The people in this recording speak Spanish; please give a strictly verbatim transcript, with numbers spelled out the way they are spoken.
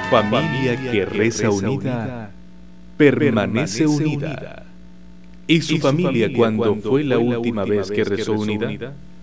Familia que reza unida, permanece unida. ¿Y su familia cuándo fue la última vez que rezó unida?